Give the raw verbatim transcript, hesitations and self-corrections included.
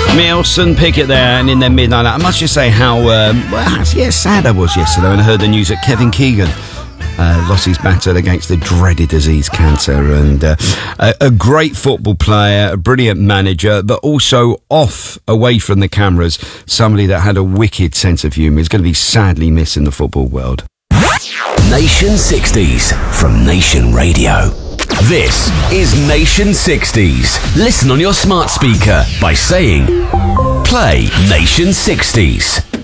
Milson Pickett there, and in their midnight. I must just say how um, well, yeah, sad I was yesterday when I heard the news that Kevin Keegan uh, lost his battle against the dreaded disease cancer. And uh, a, a great football player, a brilliant manager, but also off, away from the cameras, somebody that had a wicked sense of humour. Is going to be sadly missed in the football world. Nation sixties from Nation Radio. This is Nation sixties. Listen on your smart speaker by saying, play Nation sixties.